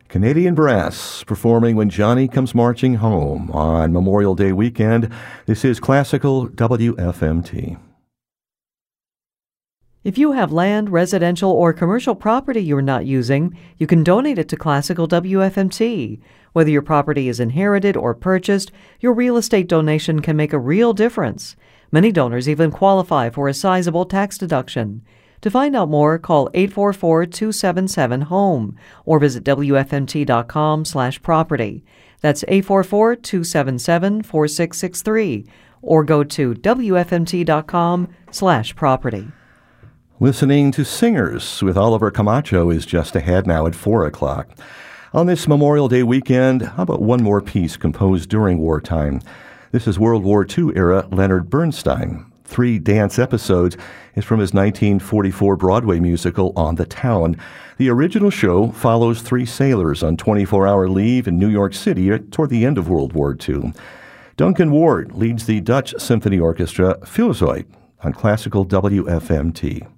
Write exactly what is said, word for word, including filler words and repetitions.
Canadian Brass performing When Johnny Comes Marching Home on Memorial Day weekend. This is Classical W F M T. If you have land, residential, or commercial property you're not using, you can donate it to Classical W F M T. Whether your property is inherited or purchased, your real estate donation can make a real difference. Many donors even qualify for a sizable tax deduction. To find out more, call eight four four, two seven seven, HOME or visit W F M T dot com slash property. That's eight four four, two seven seven, four six six three or go to W F M T dot com slash property. Listening to Singers with Oliver Camacho is just ahead now at four o'clock. On this Memorial Day weekend, how about one more piece composed during wartime? This is World War Two era Leonard Bernstein. Three dance episodes is from his nineteen forty-four Broadway musical On the Town. The original show follows three sailors on twenty-four hour leave in New York City toward the end of World War Two. Duncan Ward leads the Dutch Symphony Orchestra Filozoit on Classical W F M T.